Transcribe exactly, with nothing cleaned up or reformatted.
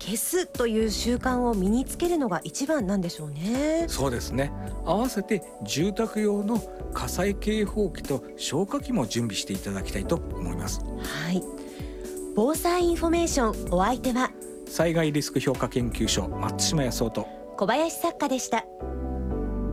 消すという習慣を身につけるのが一番なんでしょうね。 そうですね。合わせて住宅用の火災警報器と消火器も準備していただきたいと思います。 はい、防災インフォメーション、お相手は災害リスク評価研究所松島康夫と小林作家でした。